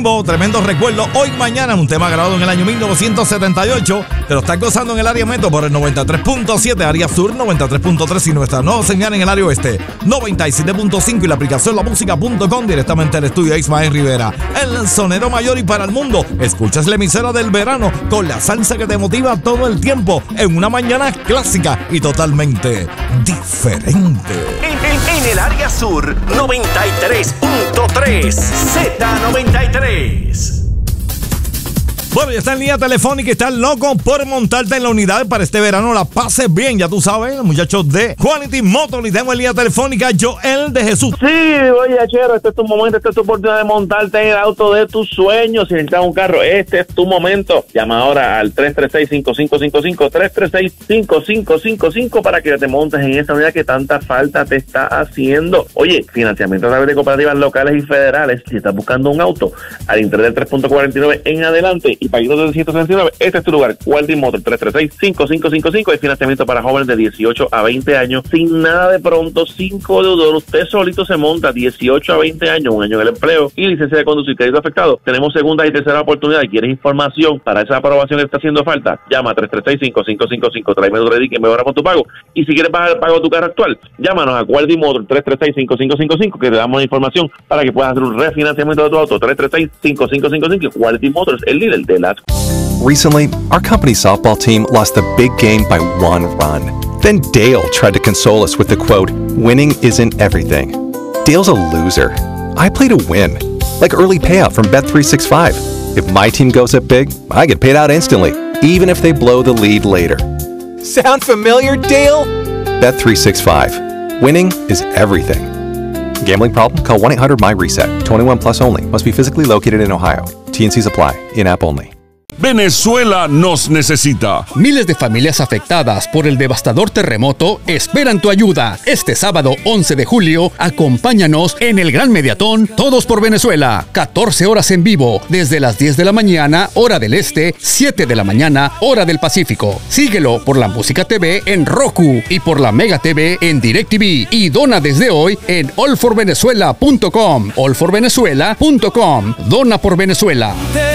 Tremendo recuerdo. Hoy, mañana, un tema grabado en el año 1978. Te lo estás gozando en el área metro por el 93.7, área sur 93.3 y nuestra nueva señal en el área oeste 97.5 y la aplicación lamusica.com directamente al estudio Ismael Rivera. El sonero mayor y para el mundo. Escuchas la emisora del verano con la salsa que te motiva todo el tiempo en una mañana clásica y totalmente diferente. En el área sur 93.3 Z93. Bueno, ya está en línea telefónica y estás loco por montarte en la unidad para este verano. La pases bien, ya tú sabes, los muchachos de Quality Motors. Y tengo en línea telefónica Joel de Jesús. Sí, oye, Chero, este es tu momento, esta es tu oportunidad de montarte en el auto de tus sueños. Si necesitas un carro, este es tu momento. Llama ahora al 336-5555, 336-5555 para que te montes en esa unidad que tanta falta te está haciendo. Oye, financiamiento a través de cooperativas locales y federales. Si estás buscando un auto al interés del 3.49 en adelante y paguitos de 169, este es tu lugar. Quality Motors, 336-5555. Hay financiamiento para jóvenes de 18 a 20 años, sin nada de pronto, sin deudor. Usted solito se monta 18 a 20 años, un año en el empleo y licencia de conducir, crédito afectado. Tenemos segunda y tercera oportunidad. ¿Quieres información para esa aprobación que está haciendo falta? Llama a 336-5555. Tráeme tu crédito y mejora con tu pago. Y si quieres bajar el pago de tu carro actual, llámanos a Quality Motors, 336-5555, que te damos información para que puedas hacer un refinanciamiento de tu auto. 336-5555. Quality Motors, el líder de las... Recently, our company softball team lost the big game by 1 run. Then Dale tried to console us with the quote, "Winning isn't everything." Dale's a loser. I play to win, like early payout from Bet365. If my team goes up big, I get paid out instantly, even if they blow the lead later. Sound familiar, Dale? Bet365. Winning is everything. Gambling problem? Call 1-800-MY-RESET. 21 plus only. Must be physically located in Ohio. T&Cs apply. In-app only. Venezuela nos necesita. Miles de familias afectadas por el devastador terremoto esperan tu ayuda. Este sábado 11 de julio, acompáñanos en el Gran Mediatón Todos por Venezuela. 14 horas en vivo, desde las 10 de la mañana, hora del este, 7 de la mañana, hora del Pacífico. Síguelo por la Música TV en Roku y por la Mega TV en DirecTV. Y dona desde hoy en allforvenezuela.com. allforvenezuela.com. Dona por Venezuela.